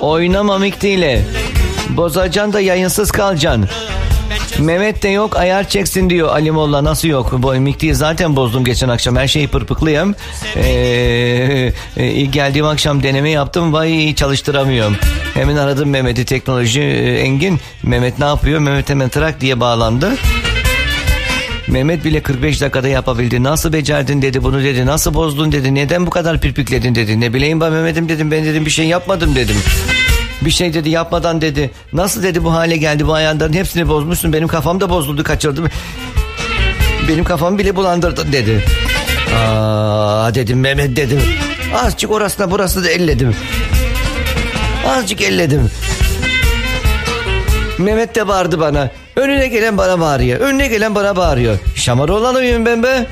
Oynama miktiyle. Bozacan da yayınsız kalacaksın. Mehmet de yok, ayar çeksin diyor Ali Molla. Nasıl yok? Bu miktiyi zaten bozdum geçen akşam. Her şeyi pırpıklıyım. İlk geldiğim akşam deneme yaptım. Vay, çalıştıramıyorum. Hemen aradım Mehmet'i, teknoloji Engin. Mehmet ne yapıyor? Mehmet hemen trak diye bağlandı. Mehmet bile 45 dakikada yapabildi. Nasıl becerdin dedi bunu dedi. Nasıl bozdun dedi. Neden bu kadar pirpikledin dedi. Ne bileyim ben Mehmet'im dedim. Ben dedim bir şey yapmadım dedim. Bir şey dedi yapmadan dedi. Nasıl dedi bu hale geldi, bu ayarların hepsini bozmuşsun. Benim kafam da bozuldu, kaçırdım. Benim kafamı bile bulandırdın dedi. Aa dedim Mehmet dedim. Azıcık orasına burasını da elledim. Azıcık elledim. Mehmet de bağırdı bana. Önüne gelen bana bağırıyor. Önüne gelen bana bağırıyor. Şamar olan mıyım ben be?